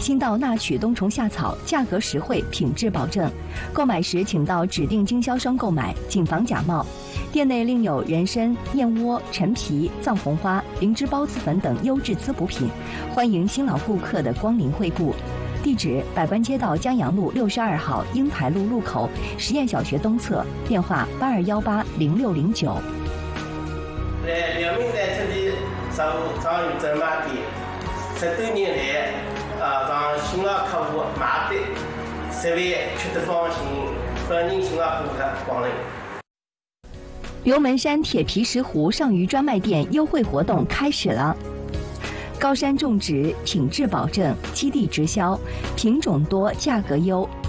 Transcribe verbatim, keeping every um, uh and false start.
新到纳曲冬虫夏草，价格实惠，品质保证。购买时请到指定经销商购买，谨防假冒。店内另有人参、燕窝、陈皮、藏红花、灵芝孢子粉等优质滋补品，欢迎新老顾客的光临惠顾。地址：百官街道江阳路六十二号英台路路口实验小学东侧，电话：八二幺八零六零九。 在辽宁在这里上上有专卖店，十多年来，啊，让新老客户买的十万吃得放心，欢迎新老顾客光临。 刘门山铁皮石斛上虞专卖店优惠活动开始了。高山种植，品质保证，基地直销，品种多，价格优。